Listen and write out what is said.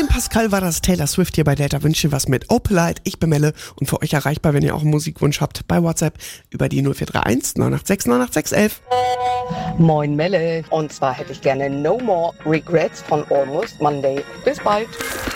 dem Pascal war das Taylor Swift hier bei Delta Wünsche was mit Opelite. Ich bin Melle und für euch erreichbar, wenn ihr auch einen Musikwunsch habt, bei WhatsApp über die 0431 986 986 11. Moin Melle. Und zwar hätte ich gerne No More Regrets von Almost Monday. Bis bald.